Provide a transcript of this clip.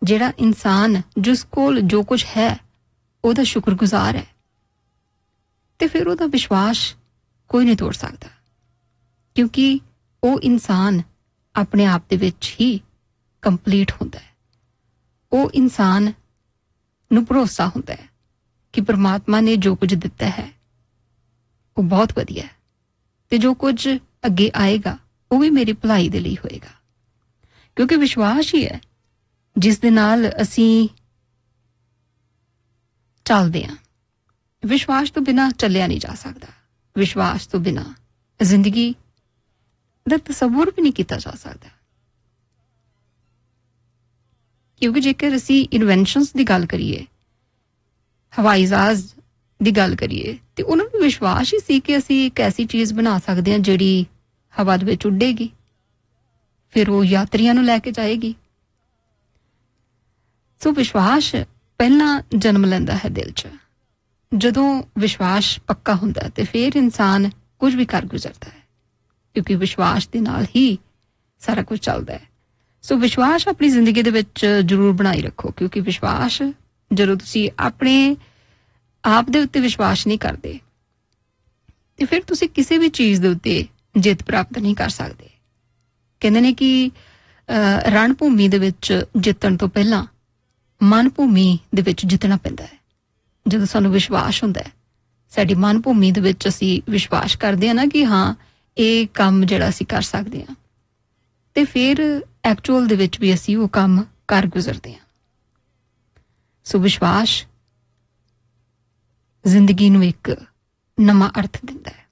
ਜਿਹੜਾ ਇਨਸਾਨ ਜਿਸ ਕੋਲ ਜੋ ਕੁਝ ਹੈ ਉਹਦਾ ਸ਼ੁਕਰਗੁਜ਼ਾਰ ਹੈ ਤੇ ਫਿਰ ਉਹਦਾ ਵਿਸ਼ਵਾਸ ਕੋਈ ਨਹੀਂ ਤੋੜ ਸਕਦਾ, ਕਿਉਂਕਿ ਉਹ ਇਨਸਾਨ ਆਪਣੇ ਆਪ ਦੇ ਵਿੱਚ ਹੀ ਕੰਪਲੀਟ ਹੁੰਦਾ ਹੈ। ਉਹ ਇਨਸਾਨ ਨੂੰ ਭਰੋਸਾ ਹੁੰਦਾ ਹੈ ਕਿ ਪਰਮਾਤਮਾ ਨੇ ਜੋ ਕੁਝ ਦਿੱਤਾ ਹੈ ਉਹ ਬਹੁਤ ਵਧੀਆ ਹੈ ਤੇ ਜੋ ਕੁਝ ਅੱਗੇ ਆਏਗਾ ਉਹ ਵੀ ਮੇਰੀ ਭਲਾਈ ਦੇ ਲਈ ਹੋਏਗਾ, ਕਿਉਂਕਿ ਵਿਸ਼ਵਾਸ ਹੀ ਹੈ ਜਿਸ ਦੇ ਨਾਲ ਅਸੀਂ ਚੱਲਦੇ ਹਾਂ। ਵਿਸ਼ਵਾਸ ਤੋਂ ਬਿਨਾਂ ਚੱਲਿਆ ਨਹੀਂ ਜਾ ਸਕਦਾ। ਵਿਸ਼ਵਾਸ ਤੋਂ ਬਿਨਾਂ ਜ਼ਿੰਦਗੀ ਦਾ ਤਸੱਵੁਰ ਵੀ ਨਹੀਂ ਕੀਤਾ ਜਾ ਸਕਦਾ, ਕਿਉਂਕਿ ਜੇਕਰ ਅਸੀਂ ਇਨਵੈਂਸ਼ਨਸ ਦੀ ਗੱਲ ਕਰੀਏ, ਹਵਾਈ ਜਹਾਜ਼ ਦੀ ਗੱਲ ਕਰੀਏ, ਤੇ ਉਹਨਾਂ ਨੂੰ ਵਿਸ਼ਵਾਸ ਹੀ ਸੀ ਕਿ ਅਸੀਂ ਇੱਕ ਐਸੀ ਚੀਜ਼ ਬਣਾ ਸਕਦੇ ਹਾਂ ਜਿਹੜੀ ਹਵਾ ਦੇ ਵਿੱਚ ਉੱਡੇਗੀ, ਫਿਰ ਉਹ ਯਾਤਰੀਆਂ ਨੂੰ ਲੈ ਕੇ ਜਾਏਗੀ। ਸੋ ਵਿਸ਼ਵਾਸ ਪਹਿਲਾਂ ਜਨਮ ਲੈਂਦਾ ਹੈ ਦਿਲ 'ਚ। ਜਦੋਂ ਵਿਸ਼ਵਾਸ ਪੱਕਾ ਹੁੰਦਾ ਤੇ ਫਿਰ ਇਨਸਾਨ ਕੁਝ ਵੀ ਕਰ ਗੁਜ਼ਰਦਾ ਹੈ, ਕਿਉਂਕਿ ਵਿਸ਼ਵਾਸ ਦੇ ਨਾਲ ਹੀ ਸਾਰਾ ਕੁਝ ਚੱਲਦਾ ਹੈ। ਸੋ ਵਿਸ਼ਵਾਸ ਆਪਣੀ ਜ਼ਿੰਦਗੀ ਦੇ ਵਿੱਚ ਜ਼ਰੂਰ ਬਣਾਈ ਰੱਖੋ, ਕਿਉਂਕਿ ਵਿਸ਼ਵਾਸ ਜਦੋਂ ਤੁਸੀਂ ਆਪਣੇ ਆਪ ਦੇ ਉੱਤੇ ਵਿਸ਼ਵਾਸ ਨਹੀਂ ਕਰਦੇ ਤੇ ਫਿਰ ਤੁਸੀਂ ਕਿਸੇ ਵੀ ਚੀਜ਼ ਦੇ ਉੱਤੇ ਜਿੱਤ ਪ੍ਰਾਪਤ ਨਹੀਂ ਕਰ ਸਕਦੇ। ਕਹਿੰਦੇ ਨੇ ਕਿ ਰਣ ਭੂਮੀ ਦੇ ਵਿੱਚ ਜਿੱਤਣ ਤੋਂ ਪਹਿਲਾਂ ਮਨ ਭੂਮੀ ਦੇ ਵਿੱਚ ਜਿੱਤਣਾ ਪੈਂਦਾ ਹੈ। ਜਦੋਂ ਸਾਨੂੰ ਵਿਸ਼ਵਾਸ ਹੁੰਦਾ ਹੈ, ਸਾਡੀ ਮਨ ਭੂਮੀ ਦੇ ਵਿੱਚ ਅਸੀਂ ਵਿਸ਼ਵਾਸ ਕਰਦੇ ਹਾਂ ਨਾ ਕਿ ਹਾਂ ਇਹ ਕੰਮ ਜਿਹੜਾ ਅਸੀਂ ਕਰ ਸਕਦੇ ਹਾਂ, ਤੇ ਫਿਰ ਐਕਚੁਅਲ ਦੇ ਵਿੱਚ ਵੀ ਅਸੀਂ ਉਹ ਕੰਮ ਕਰ ਗੁਜ਼ਰਦੇ ਹਾਂ। ਸੋ ਵਿਸ਼ਵਾਸ ਜ਼ਿੰਦਗੀ ਨੂੰ ਇੱਕ ਨਵਾਂ ਅਰਥ ਦਿੰਦਾ ਹੈ।